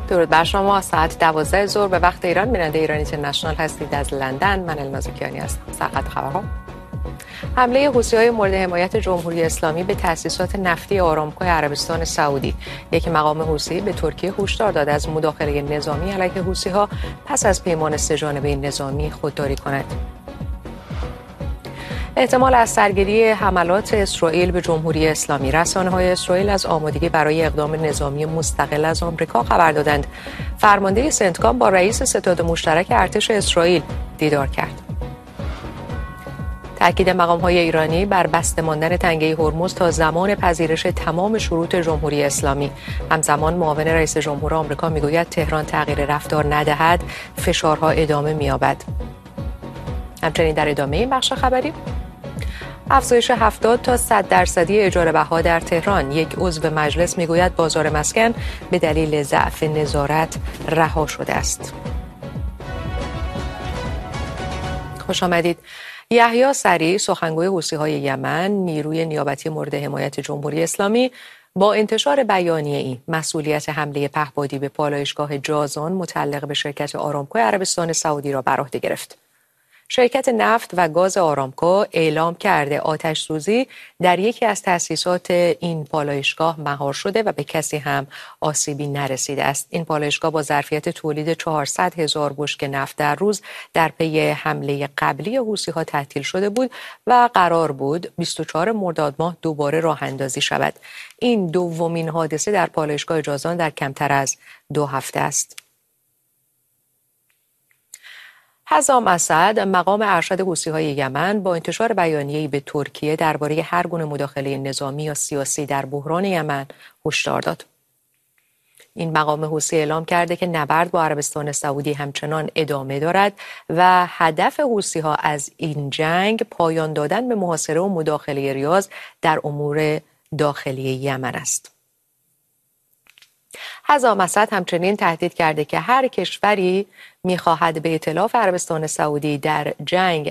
درود بر شما. ساعت 12 ظهر به وقت ایران بیننده ایران اینترنشنال هستید از لندن. من النازکیانی هستم. سرخط خبرها: حمله حوثی‌های مورد حمایت جمهوری اسلامی به تأسیسات نفتی آرامکو عربستان سعودی. یک مقام حوثی به ترکیه هشدار داد از مداخله نظامی علیه حوثی‌ها پس از پیمان سه‌جانبه نظامی خودداری کند. احتمال از سرگیری حملات اسرائیل به جمهوری اسلامی. رسانه‌های اسرائیل از آمادگی برای اقدام نظامی مستقل از آمریکا خبر دادند. فرمانده سنتکام با رئیس ستاد مشترک ارتش اسرائیل دیدار کرد. تأکید مقام‌های ایرانی بر بسته ماندن تنگه هرمز تا زمان پذیرش تمام شروط جمهوری اسلامی. همزمان معاون رئیس جمهور آمریکا میگوید تهران تغییر رفتار ندهد، فشارها ادامه می‌یابد. همچنین در ادامه این بخش خبری، افزایش 70 تا 100% اجاره بها در تهران. یک عضو مجلس میگوید بازار مسکن به دلیل ضعف نظارت رها شده است. خوش آمدید. یحیی سری، سخنگوی حوثی‌های یمن، نیروی نیابتی مورد حمایت جمهوری اسلامی، با انتشار بیانیه‌ای مسئولیت حمله پهپادی به پالایشگاه جازان متعلق به شرکت آرامکو عربستان سعودی را بر عهده گرفت. شرکت نفت و گاز آرامکو اعلام کرده آتش سوزی در یکی از تأسیسات این پالایشگاه مهار شده و به کسی هم آسیبی نرسیده است. این پالایشگاه با ظرفیت تولید 400,000 بشکه نفت در روز در پی حمله قبلی حوثی‌ها تعطیل شده بود و قرار بود 24 مرداد ماه دوباره راه اندازی شود. این دومین حادثه در پالایشگاه جازان در کمتر از 2 هفته است. حزام اسد، مقام ارشد حوثی‌های یمن، با انتشار بیانیه‌ای به ترکیه درباره هر گونه مداخله نظامی یا سیاسی در بحران یمن هشدار داد. این مقام حوثی اعلام کرده که نبرد با عربستان سعودی همچنان ادامه دارد و هدف حوثی‌ها از این جنگ پایان دادن به محاصره و مداخله ریاض در امور داخلی یمن است. حزام اسد همچنین تهدید کرده که هر کشوری می‌خواهد به ائتلاف عربستان سعودی در جنگ